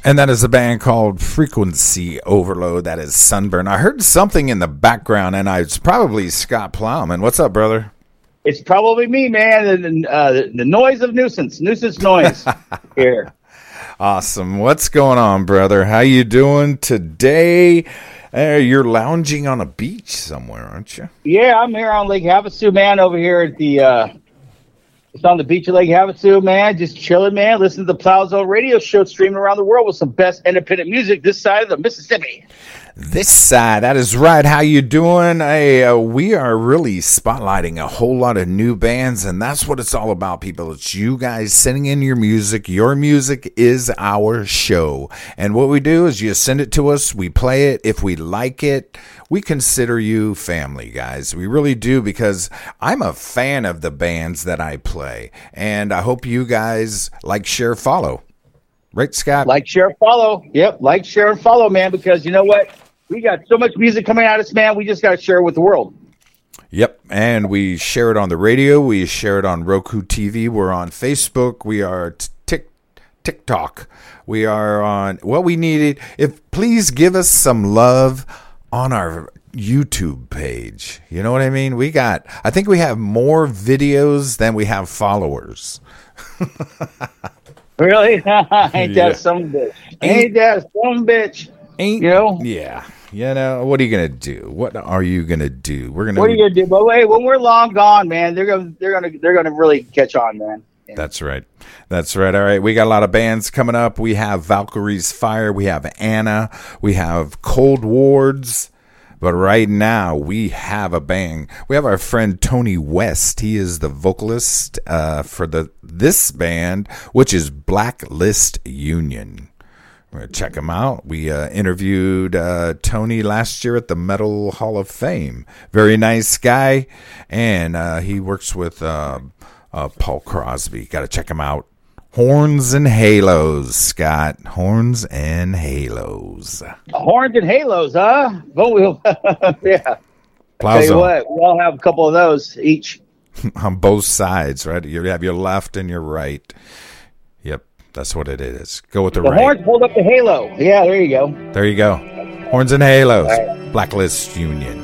And that is a band called Frequency Overload. That is Sunburn. I heard something in the background, and it's probably Scott Plowman. What's up, brother? It's probably me, man. The noise of nuisance noise here. Awesome. What's going on, brother? How you doing today? You're lounging on a beach somewhere, aren't you? Yeah, I'm here on Lake Havasu, man, over here at the it's on the beach of Lake Havasu, man. Just chilling, man. Listen to the Plow Zone radio show streaming around the world with some best independent music this side of the Mississippi. This side, that is right. How you doing? We are really spotlighting a whole lot of new bands, and that's what it's all about, people. It's you guys sending in your music. Your music is our show, and what we do is you send it to us, we play it. If we like it, we consider you family, guys. We really do, because I'm a fan of the bands that I play, and I hope you guys like, share, follow. Right, Scott? Like, share, follow. Yep, like, share, and follow, man, because you know what? We got so much music coming at us, man. We just got to share it with the world. Yep, and we share it on the radio. We share it on Roku TV. We're on Facebook. We are TikTok. We are on what we needed. Please give us some love on our YouTube page. You know what I mean? I think we have more videos than we have followers. Really? Ain't that some bitch? Ain't that some bitch? You know? Yeah. You know, what are you gonna do? What are you gonna do? What are you gonna do? But wait, when we're long gone, man, they're gonna really catch on, man. Yeah. That's right. All right, we got a lot of bands coming up. We have Valkyrie's Fire. We have Anna. We have Cold Wards. But right now, we have a band. We have our friend Tony West. He is the vocalist for this band, which is Blacklist Union. We're going to check him out. We interviewed Tony last year at the Metal Hall of Fame. Very nice guy. And he works with Paul Crosby. Got to check him out. Horns and Halos, Scott. Horns and Halos. Horns and Halos, huh? Yeah. Tell you what, we all have a couple of those each. On both sides, right? You have your left and your right. Yep, that's what it is. Go with the right. Horns hold up the halo. Yeah, there you go. There you go. Horns and Halos. Right. Blacklist Union.